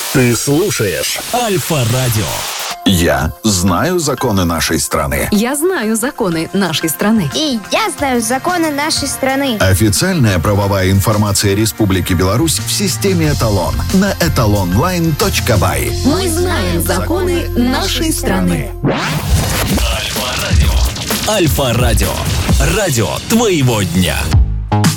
Ты слушаешь Альфа-радио. Я знаю законы нашей страны. Я знаю законы нашей страны. И я знаю законы нашей страны. Официальная правовая информация Республики Беларусь в системе «Эталон» на etalonline.by. Мы знаем законы нашей страны. Альфа-радио. Альфа-радио. Радио твоего дня.